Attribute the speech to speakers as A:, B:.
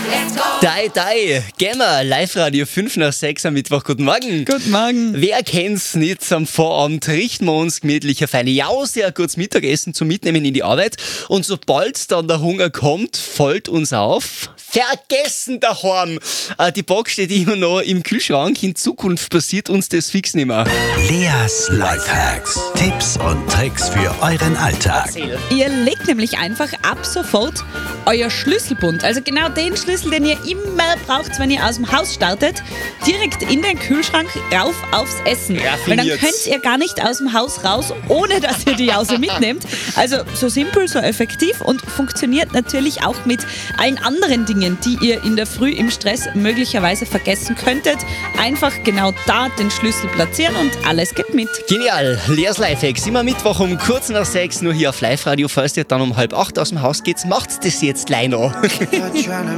A: Dai, gehen wir, Live-Radio 5 nach 6 am Mittwoch. Guten Morgen.
B: Guten Morgen.
A: Wer kennt's nicht? Am Vorabend richten wir uns gemütlich auf eine Jause, ein gutes Mittagessen zum Mitnehmen in die Arbeit. Und sobald dann der Hunger kommt, fällt uns auf: vergessen daheim. Die Box steht immer noch im Kühlschrank. In Zukunft passiert uns das fix nicht mehr.
C: Leas Lifehacks. Tipps und Tricks für euren Alltag.
B: Ihr legt nämlich einfach ab sofort euer Schlüsselbund, also genau den Schlüssel, den ihr immer braucht, wenn ihr aus dem Haus startet, direkt in den Kühlschrank, rauf aufs Essen. Weil dann könnt ihr gar nicht aus dem Haus raus, ohne dass ihr die Jause mitnehmt. Also so simpel, so effektiv und funktioniert natürlich auch mit allen anderen Dingen, die ihr in der Früh im Stress möglicherweise vergessen könntet. Einfach genau da den Schlüssel platzieren und alles geht mit.
A: Genial, Leas Lifehacks, immer Mittwoch um kurz nach 6, nur hier auf Live-Radio. Falls ihr dann um 7:30 aus dem Haus geht, macht das jetzt gleich noch.